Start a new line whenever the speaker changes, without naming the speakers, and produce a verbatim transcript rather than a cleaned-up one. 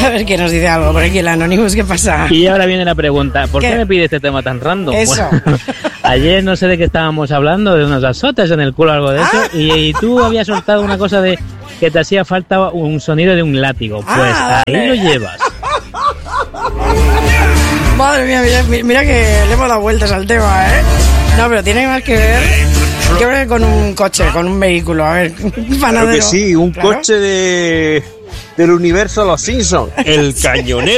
A ver quién nos dice algo por aquí, el Anonymous, ¿qué pasa?
Y ahora viene la pregunta, ¿por qué,
¿Qué?
me pide este tema tan random?
Eso.
Bueno, ayer no sé de qué estábamos hablando, de unos azotes en el culo o algo de eso,
Ah.
y, y tú habías soltado una cosa de que te hacía falta un sonido de un látigo. Pues
Ah,
ahí
vale.
lo llevas.
Madre mía, mira, mira que le hemos dado vueltas al tema, ¿eh? No, pero tiene más que ver, que ver con un coche, con un vehículo. A ver, un panadero.
Claro que sí, un
Claro.
coche de del universo Los Simpsons, el cañonero.